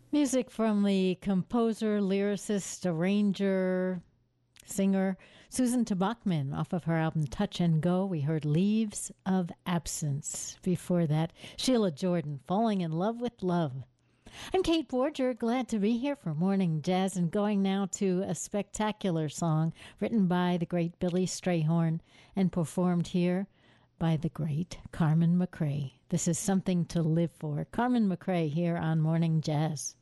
Music from the composer, lyricist, arranger, singer Susan Tabachman off of her album Touch and Go. We heard Leaves of Absence. Before that, Sheila Jordan, Falling in Love with Love. I'm Kate Borger, glad to be here for Morning Jazz and going now to a spectacular song written by the great Billy Strayhorn and performed here by the great Carmen McRae. This is Something to Live For. Carmen McRae here on Morning Jazz.